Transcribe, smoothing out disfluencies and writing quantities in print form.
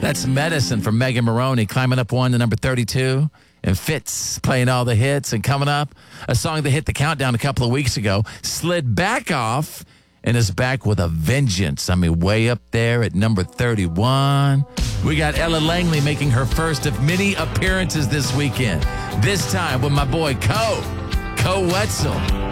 That's Medicine from Megan Maroney, climbing up one to number 32. And Fitz playing all the hits. And coming up, a song that hit the countdown a couple of weeks ago, slid back off and is back with a vengeance. I mean, way up there at number 31. We got Ella Langley making her first of many appearances this weekend. This time with my boy Koe Wetzel.